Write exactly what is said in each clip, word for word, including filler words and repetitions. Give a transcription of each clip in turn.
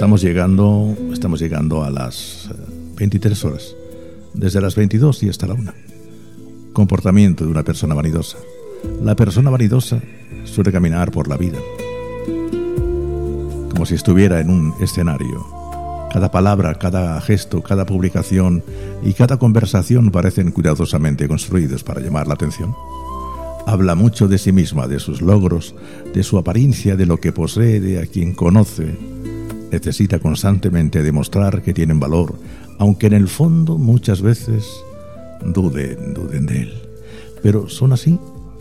Estamos llegando, estamos llegando a las veintitrés horas, desde las veintidós y hasta la una. Comportamiento de una persona vanidosa. La persona vanidosa suele caminar por la vida como si estuviera en un escenario. Cada palabra, cada gesto, cada publicación y cada conversación parecen cuidadosamente construidos para llamar la atención. Habla mucho de sí misma, de sus logros, de su apariencia, de lo que posee, de a quien conoce. Necesita constantemente demostrar que tienen valor, aunque en el fondo muchas veces duden, duden de él. Pero son así,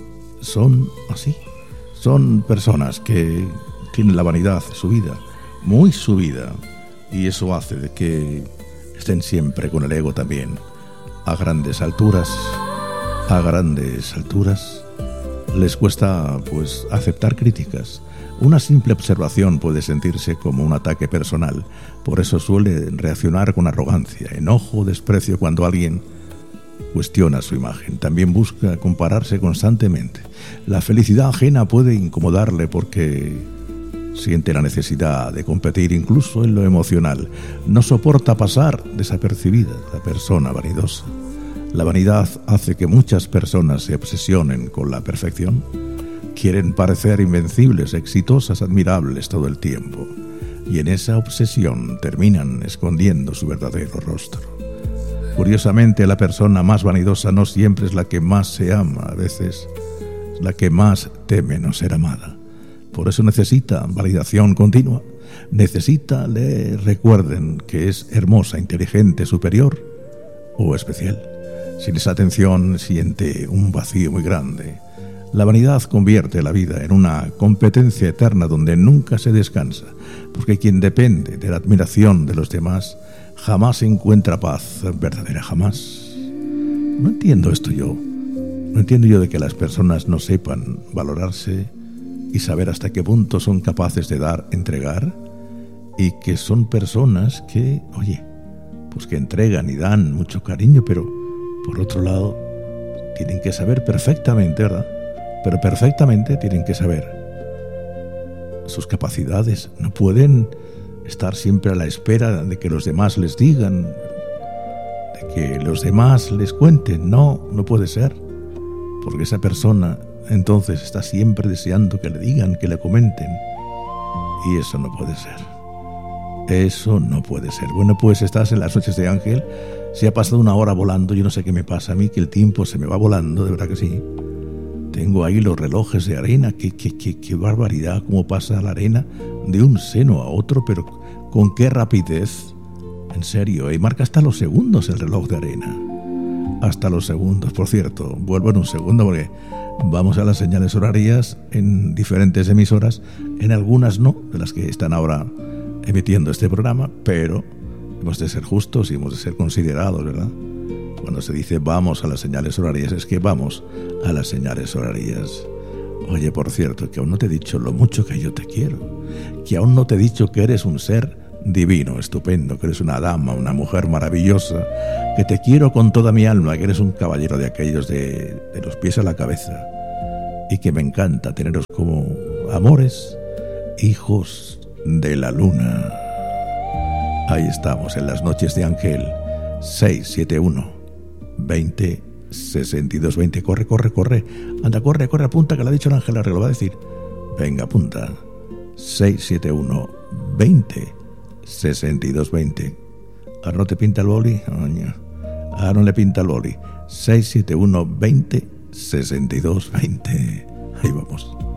son así. Son personas que tienen la vanidad subida, muy subida, y eso hace de que estén siempre con el ego también a grandes alturas, a grandes alturas. Les cuesta pues aceptar críticas. Una simple observación puede sentirse como un ataque personal, por eso suele reaccionar con arrogancia, enojo, desprecio cuando alguien cuestiona su imagen. También busca compararse constantemente. La felicidad ajena puede incomodarle porque siente la necesidad de competir incluso en lo emocional. No soporta pasar desapercibida la persona vanidosa. La vanidad hace que muchas personas se obsesionen con la perfección. Quieren parecer invencibles, exitosas, admirables todo el tiempo. Y en esa obsesión terminan escondiendo su verdadero rostro. Curiosamente, la persona más vanidosa no siempre es la que más se ama. A veces es la que más teme no ser amada. Por eso necesita validación continua. Necesita le recuerden que es hermosa, inteligente, superior o especial. Sin esa atención siente un vacío muy grande. La vanidad convierte la vida en una competencia eterna donde nunca se descansa, porque quien depende de la admiración de los demás jamás encuentra paz verdadera, jamás. No entiendo esto yo. No entiendo yo de que las personas no sepan valorarse y saber hasta qué punto son capaces de dar, entregar, y que son personas que, oye, pues que entregan y dan mucho cariño, pero por otro lado tienen que saber perfectamente, ¿verdad? Pero perfectamente tienen que saber sus capacidades. No pueden estar siempre a la espera de que los demás les digan, de que los demás les cuenten. No, no puede ser, porque esa persona entonces está siempre deseando que le digan, que le comenten, y eso no puede ser. Eso no puede ser. Bueno, pues estás en las noches de Ángel. Se ha pasado una hora volando. Yo no sé qué me pasa a mí, que el tiempo se me va volando, de verdad que sí. Tengo ahí los relojes de arena. Qué, qué, qué, qué barbaridad, cómo pasa la arena de un seno a otro, pero con qué rapidez. En serio, y marca hasta los segundos el reloj de arena. Hasta los segundos. Por cierto, vuelvo en un segundo porque vamos a las señales horarias en diferentes emisoras, en algunas no, de las que están ahora emitiendo este programa, pero hemos de ser justos y hemos de ser considerados, ¿verdad? Cuando se dice vamos a las señales horarias, es que vamos a las señales horarias. Oye, por cierto, que aún no te he dicho lo mucho que yo te quiero, que aún no te he dicho que eres un ser divino, estupendo, que eres una dama, una mujer maravillosa, que te quiero con toda mi alma, que eres un caballero de aquellos de, de los pies a la cabeza, y que me encanta teneros como amores, hijos de la luna. Ahí estamos en las noches de Ángel. Seis siete uno veinte sesenta y dos veinte. Corre, corre, corre. Anda, corre, corre, apunta, que le ha dicho el Ángel, lo va a decir. Venga, apunta. Seis siete uno veinte sesenta y dos veinte. Ahora no te pinta el boli. Ahora no le pinta el boli. Seis siete uno veinte sesenta y dos veinte. Ahí vamos.